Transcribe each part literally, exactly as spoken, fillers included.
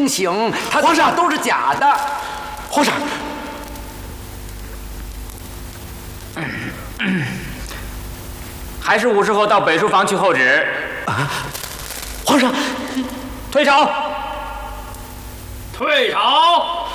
清醒，他皇上都是假的。 皇上， 嗯嗯、还是午时后到北书房去候旨。 啊，皇上， 退朝， 退朝。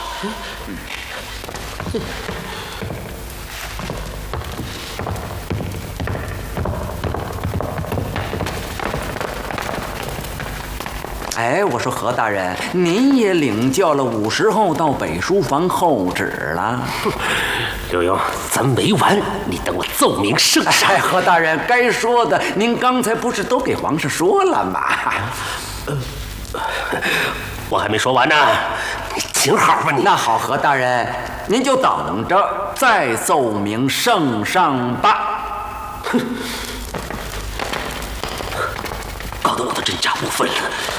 哎，我说何大人，您也领教了午时后到北书房候旨了。 刘墉，咱没完，你等我奏明圣上。 哎，何大人，该说的您刚才不是都给皇上说了吗？ 呃，我还没说完呢，你请好吧你。 那好，何大人，您就等着再奏明圣上吧。 哼，搞得我都真假不分了。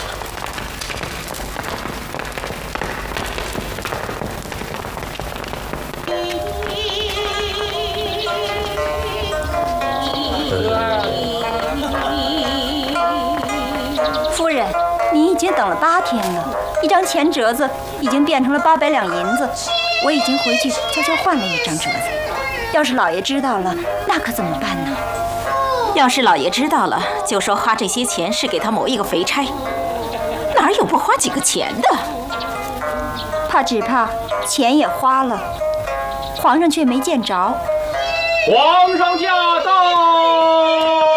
夫人，你已经等了八天了，一张钱折子已经变成了八百两银子，我已经回去悄悄换了一张折子。要是老爷知道了，那可怎么办呢？ 要是老爷知道了，就说花这些钱是给他谋一个肥差，哪有不花几个钱的？ 怕只怕钱也花了，皇上却没见着。 皇上驾到！